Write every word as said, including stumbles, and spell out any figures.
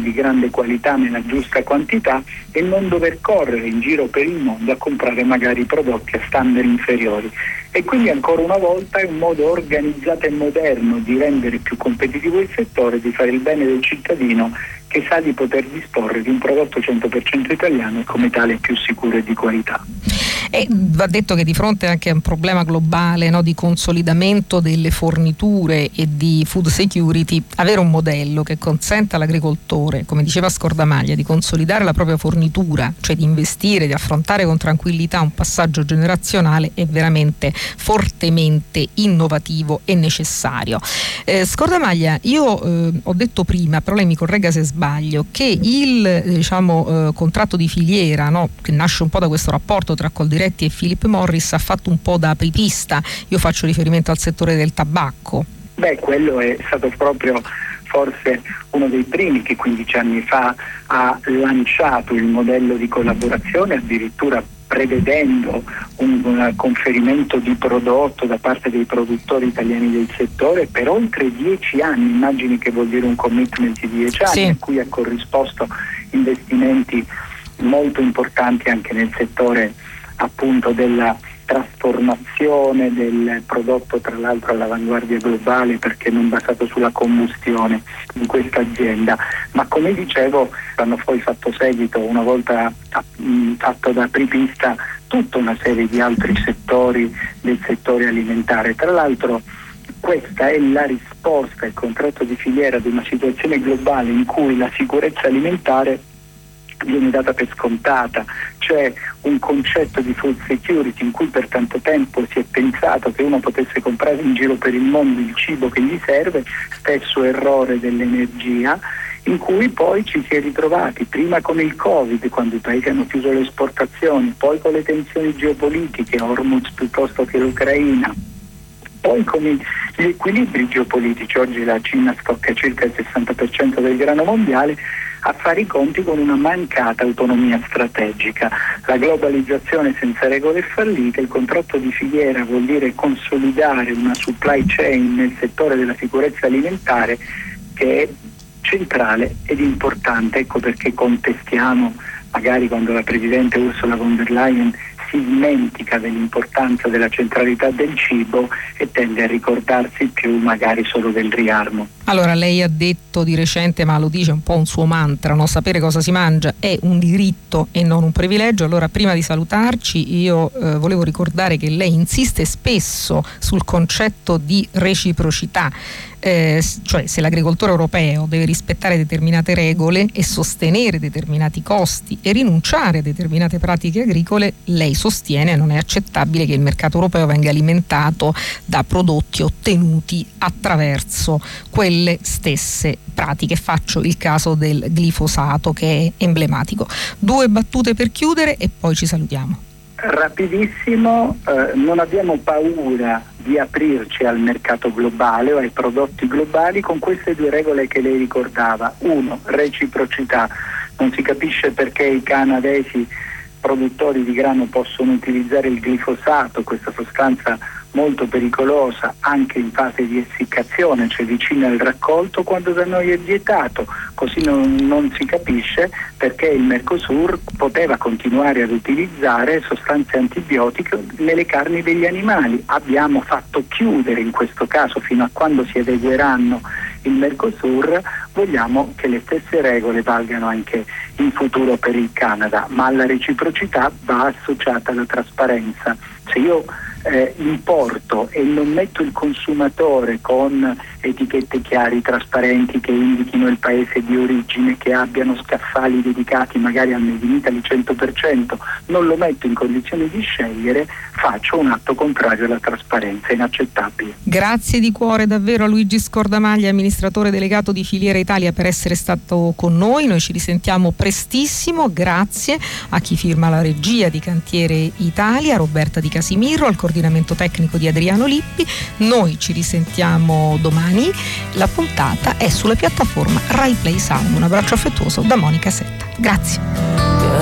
di grande qualità nella giusta quantità e non dover correre in giro per il mondo a comprare magari prodotti a standard inferiori. E quindi ancora una volta è un modo organizzato e moderno di rendere più competitivo il settore, di fare il bene del cittadino che sa di poter disporre di un prodotto cento per cento italiano e come tale più sicuro e di qualità. E va detto che di fronte anche a un problema globale, no, di consolidamento delle forniture e di food security, avere un modello che consenta all'agricoltore, come diceva Scordamaglia, di consolidare la propria fornitura, cioè di investire, di affrontare con tranquillità un passaggio generazionale, è veramente fortemente innovativo e necessario. Eh, Scordamaglia, io eh, ho detto prima, però lei mi corregga se sbaglio, che il eh, diciamo, eh, contratto di filiera, no, che nasce un po' da questo rapporto tra Coldiretti e Philip Morris, ha fatto un po' da apripista. Io faccio riferimento al settore del tabacco. Beh, quello è stato proprio forse uno dei primi che quindici anni fa ha lanciato il modello di collaborazione, addirittura prevedendo un, un conferimento di prodotto da parte dei produttori italiani del settore per oltre dieci anni. Immagini che vuol dire un commitment di dieci anni, sì, a cui ha corrisposto investimenti molto importanti anche nel settore appunto della trasformazione del prodotto, tra l'altro all'avanguardia globale perché non basato sulla combustione in questa azienda. Ma come dicevo, hanno poi fatto seguito, una volta mh, fatto da apripista, tutta una serie di altri settori del settore alimentare. Tra l'altro questa è la risposta, il contratto di filiera, ad una situazione globale in cui la sicurezza alimentare viene data per scontata, cioè un concetto di food security in cui per tanto tempo si è pensato che uno potesse comprare in giro per il mondo il cibo che gli serve, stesso errore dell'energia, in cui poi ci si è ritrovati prima con il Covid, quando i paesi hanno chiuso le esportazioni, poi con le tensioni geopolitiche, Hormuz piuttosto che l'Ucraina, poi con gli equilibri geopolitici. Oggi la Cina stocca circa il sessanta per cento del grano mondiale, a fare i conti con una mancata autonomia strategica. La globalizzazione senza regole è fallita, il contratto di filiera vuol dire consolidare una supply chain nel settore della sicurezza alimentare che è centrale ed importante. Ecco perché contestiamo, magari quando la Presidente Ursula von der Leyen si dimentica dell'importanza della centralità del cibo e tende a ricordarsi più magari solo del riarmo. Allora, lei ha detto di recente, ma lo dice un po' un suo mantra, no? Sapere cosa si mangia è un diritto e non un privilegio. Allora, prima di salutarci, io eh, volevo ricordare che lei insiste spesso sul concetto di reciprocità. Eh, cioè se l'agricoltore europeo deve rispettare determinate regole e sostenere determinati costi e rinunciare a determinate pratiche agricole, lei sostiene non è accettabile che il mercato europeo venga alimentato da prodotti ottenuti attraverso quelle stesse pratiche. Faccio il caso del glifosato, che è emblematico. Due battute per chiudere e poi ci salutiamo. Rapidissimo, eh, non abbiamo paura di aprirci al mercato globale o ai prodotti globali con queste due regole che lei ricordava. Uno, reciprocità. Non si capisce perché i canadesi produttori di grano possono utilizzare il glifosato, questa sostanza molto pericolosa anche in fase di essiccazione, cioè vicino al raccolto, quando da noi è vietato. Così non, non si capisce perché il Mercosur poteva continuare ad utilizzare sostanze antibiotiche nelle carni degli animali. Abbiamo fatto chiudere in questo caso fino a quando si adegueranno il Mercosur. Vogliamo che le stesse regole valgano anche in futuro per il Canada, ma alla reciprocità va associata la trasparenza. Se io eh, importo e non metto il consumatore con etichette chiare, trasparenti, che indichino il paese di origine, che abbiano scaffali dedicati magari al Made in Italy cento per cento, non lo metto in condizioni di scegliere, faccio un atto contrario alla trasparenza, inaccettabile. Grazie di cuore davvero a Luigi Scordamaglia, amministratore delegato di Filiera Italia, per essere stato con noi. Noi ci risentiamo prestissimo. Grazie a chi firma la regia di Cantiere Italia, Roberta Di Casimiro, al coordinamento tecnico di Adriano Lippi. Noi ci risentiamo domani. La puntata è sulla piattaforma Rai Play Sound. Un abbraccio affettuoso da Monica Setta. Grazie.